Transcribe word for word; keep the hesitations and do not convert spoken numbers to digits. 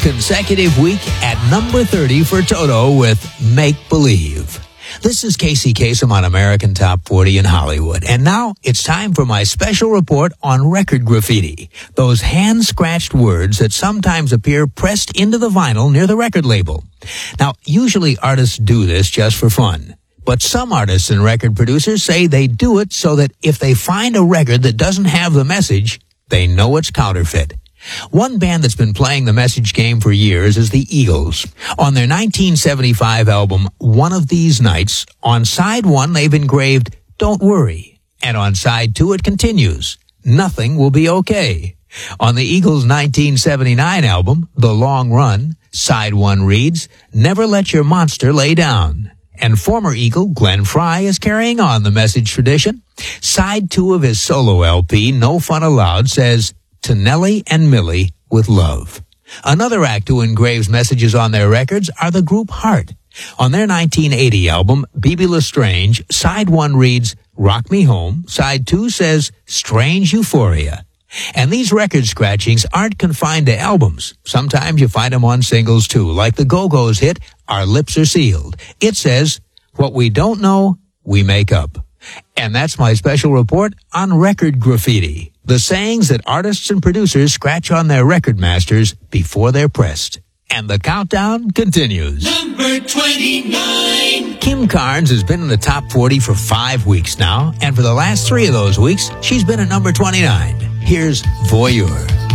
consecutive week at number thirty for Toto with Make Believe. This is Casey Kasem on American Top forty in Hollywood. And now it's time for my special report on record graffiti. Those hand-scratched words that sometimes appear pressed into the vinyl near the record label. Now, usually artists do this just for fun. But some artists and record producers say they do it so that if they find a record that doesn't have the message, they know it's counterfeit. One band that's been playing the message game for years is the Eagles. On their nineteen seventy-five album, One of These Nights, on side one they've engraved, Don't Worry. And on side two it continues, Nothing Will Be Okay. On the Eagles' nineteen seventy-nine album, The Long Run, side one reads, Never Let Your Monster Lay Down. And former Eagle Glenn Frey is carrying on the message tradition. Side two of his solo L P, No Fun Allowed, says, To Nellie and Millie with love. Another act who engraves messages on their records are the group Heart. On their nineteen eighty album, Bebe Lestrange, side one reads, Rock Me Home. Side two says, Strange Euphoria. And these record scratchings aren't confined to albums. Sometimes you find them on singles too, like the Go-Go's hit, Our Lips Are Sealed. It says, What we don't know, we make up. And that's my special report on record graffiti. The sayings that artists and producers scratch on their record masters before they're pressed. And the countdown continues. Number twenty-nine. Kim Carnes has been in the top forty for five weeks now, and for the last three of those weeks, she's been at number twenty-nine. Here's Voyeur.